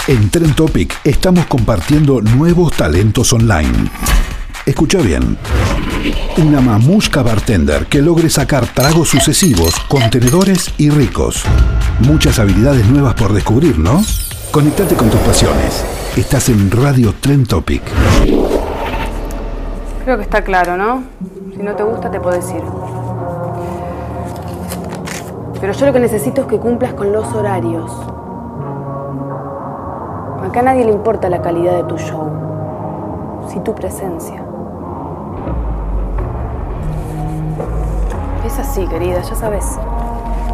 En Trend Topic estamos compartiendo nuevos talentos online. Escucha bien. Una mamushka bartender que logre sacar tragos sucesivos, contenedores y ricos. Muchas habilidades nuevas por descubrir, ¿no? Conectate con tus pasiones. Estás en Radio Trend Topic. Creo que está claro, ¿no? Si no te gusta, te podés ir. Pero yo lo que necesito es que cumplas con los horarios. Acá a nadie le importa la calidad de tu show, sí tu presencia. Es así, querida, ya sabes.